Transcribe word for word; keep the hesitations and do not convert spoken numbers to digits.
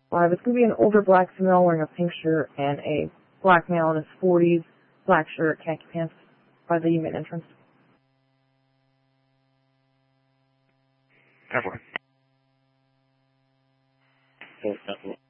Five, it's going to be an older black female wearing a pink shirt and a black male in his forties, black shirt, khaki pants by the main entrance. ten four.